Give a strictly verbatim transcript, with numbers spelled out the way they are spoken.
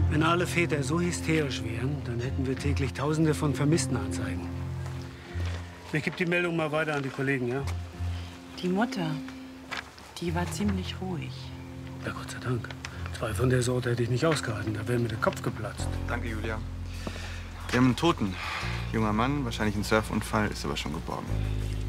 Wenn alle Väter so hysterisch wären, dann hätten wir täglich Tausende von Vermisstenanzeigen. Ich gebe die Meldung mal weiter an die Kollegen, ja? Die Mutter, die war ziemlich ruhig. Ja, Gott sei Dank. Zwei von der Sorte hätte ich nicht ausgehalten. Da wäre mir der Kopf geplatzt. Danke, Julia. Wir haben einen Toten. Junger Mann, wahrscheinlich ein Surfunfall, ist aber schon geborgen.